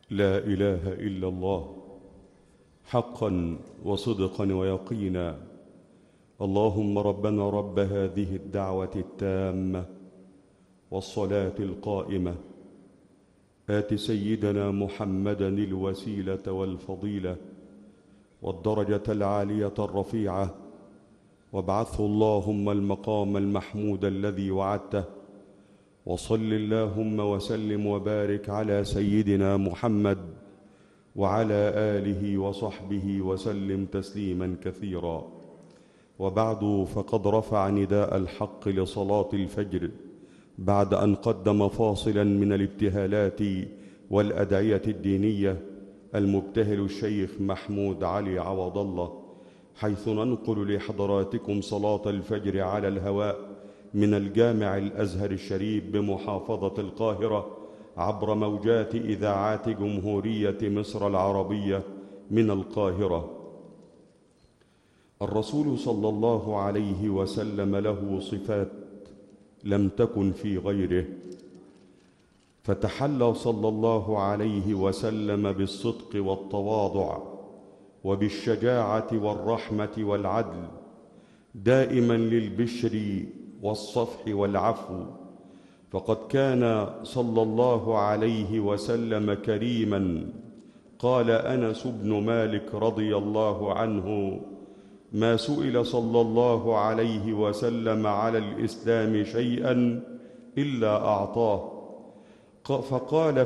لا إله إلا الله حقا وصدقا ويقينا. اللهم ربنا رب هذه الدعوة التامة والصلاة القائمة، آت سيدنا محمدا الوسيلة والفضيلة والدرجة العالية الرفيعة، وابعثه اللهم المقام المحمود الذي وعدته. وصل اللهم وسلم وبارك على سيدنا محمد وعلى آله وصحبه وسلم تسليما كثيرا. وبعد، فقد رفع نداء الحق لصلاة الفجر بعد أن قدم فاصلا من الابتهالات والأدعية الدينية المبتهل الشيخ محمود علي عوض الله، حيث ننقل لحضراتكم صلاة الفجر على الهواء من الجامع الأزهر الشريف بمحافظة القاهرة عبر موجات إذاعات جمهورية مصر العربية من القاهرة. الرسول صلى الله عليه وسلم له صفات لم تكن في غيره، فتحلى صلى الله عليه وسلم بالصدق والتواضع وبالشجاعة والرحمة والعدل، دائما للبشر والصفح والعفو. فقد كان صلى الله عليه وسلم كريما. قال أنس بن مالك رضي الله عنه: ما سئل صلى الله عليه وسلم على الإسلام شيئا إلا أعطاه، فقال